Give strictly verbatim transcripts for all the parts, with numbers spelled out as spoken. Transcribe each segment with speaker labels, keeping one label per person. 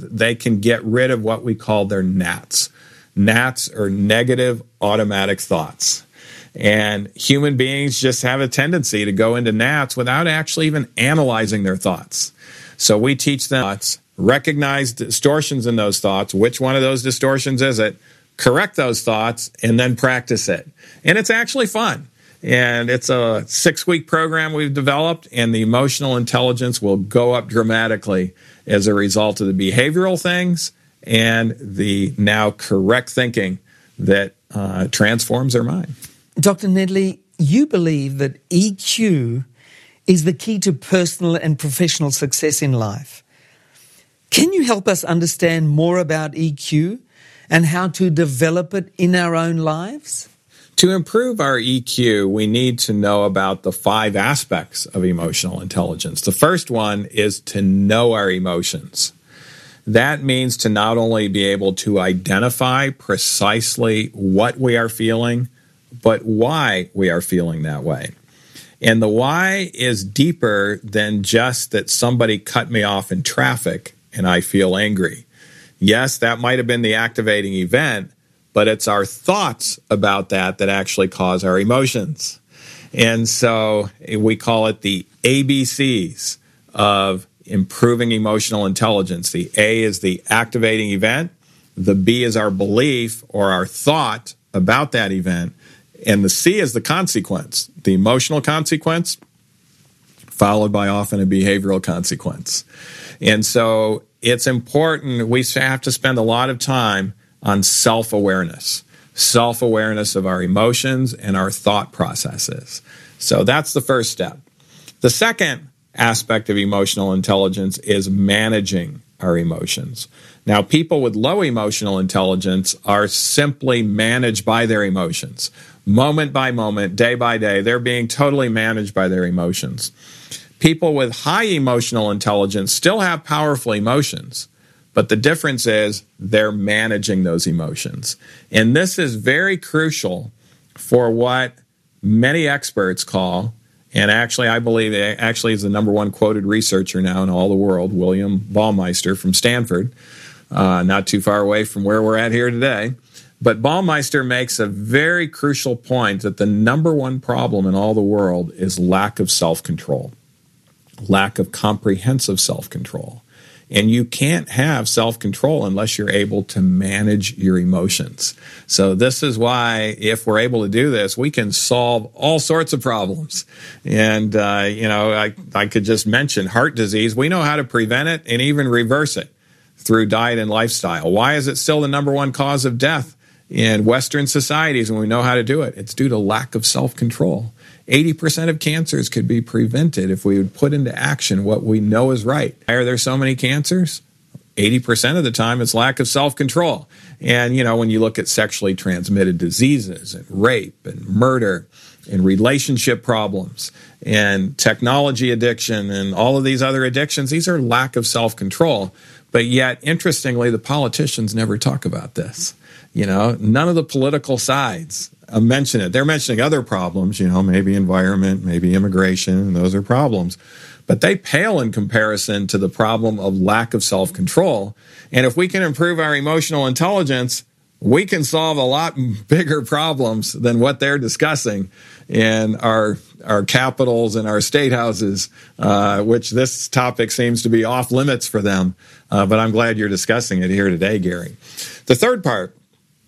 Speaker 1: they can get rid of what we call their N A Ts. N A Ts are negative automatic thoughts. And human beings just have a tendency to go into N A Ts without actually even analyzing their thoughts. So we teach them thoughts, recognize distortions in those thoughts. Which one of those distortions is it? Correct those thoughts, and then practice it. And it's actually fun. And it's a six-week program we've developed, and the emotional intelligence will go up dramatically as a result of the behavioral things and the now correct thinking that uh, transforms their mind.
Speaker 2: Doctor Nedley, you believe that E Q is the key to personal and professional success in life. Can you help us understand more about E Q and how to develop it in our own lives?
Speaker 1: To improve our E Q, we need to know about the five aspects of emotional intelligence. The first one is to know our emotions. That means to not only be able to identify precisely what we are feeling, but why we are feeling that way. And the why is deeper than just that somebody cut me off in traffic and I feel angry. Yes, that might have been the activating event, but it's our thoughts about that that actually cause our emotions. And so we call it the A B Cs of improving emotional intelligence. The A is the activating event. The B is our belief or our thought about that event. And the C is the consequence, the emotional consequence, followed by often a behavioral consequence. And so it's important, we have to spend a lot of time on self-awareness, self-awareness of our emotions and our thought processes. So that's the first step. The second aspect of emotional intelligence is managing our emotions. Now, people with low emotional intelligence are simply managed by their emotions. Moment by moment, day by day, they're being totally managed by their emotions. People with high emotional intelligence still have powerful emotions, but the difference is they're managing those emotions. And this is very crucial for what many experts call, and actually I believe it actually is the number one quoted researcher now in all the world, William Baumeister from Stanford, uh, not too far away from where we're at here today. But Baumeister makes a very crucial point that the number one problem in all the world is lack of self-control, lack of comprehensive self-control. And you can't have self-control unless you're able to manage your emotions. So this is why, if we're able to do this, we can solve all sorts of problems. And, uh, you know, I, I could just mention heart disease. We know how to prevent it and even reverse it through diet and lifestyle. Why is it still the number one cause of death in Western societies when we know how to do it? It's due to lack of self-control. eighty percent of cancers could be prevented if we would put into action what we know is right. Why are there so many cancers? eighty percent of the time it's lack of self-control. And, you know, when you look at sexually transmitted diseases and rape and murder and relationship problems and technology addiction and all of these other addictions, these are lack of self-control. But yet, interestingly, the politicians never talk about this. You know, none of the political sides mention it. They're mentioning other problems, you know, maybe environment, maybe immigration, and those are problems. But they pale in comparison to the problem of lack of self-control. And if we can improve our emotional intelligence, we can solve a lot bigger problems than what they're discussing in our our capitals and our state houses, uh, which this topic seems to be off limits for them. Uh, but I'm glad you're discussing it here today, Gary. The third part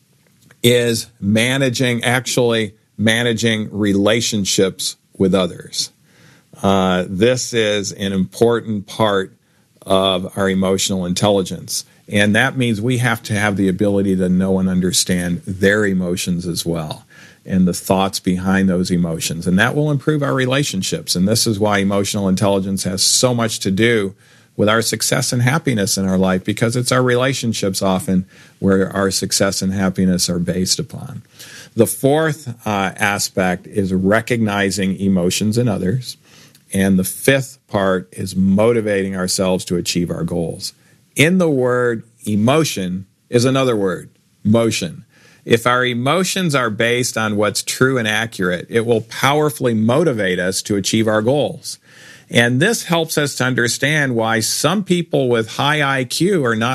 Speaker 1: is managing, actually managing relationships with others. Uh, this is an important part of our emotional intelligence. And that means we have to have the ability to know and understand their emotions as well and the thoughts behind those emotions. And that will improve our relationships. And this is why emotional intelligence has so much to do with our success and happiness in our life, because it's our relationships often where our success and happiness are based upon. The fourth uh, aspect is recognizing emotions in others. And the fifth part is motivating ourselves to achieve our goals. In the word emotion is another word, motion. If our emotions are based on what's true and accurate, it will powerfully motivate us to achieve our goals. And this helps us to understand why some people with high I Q are not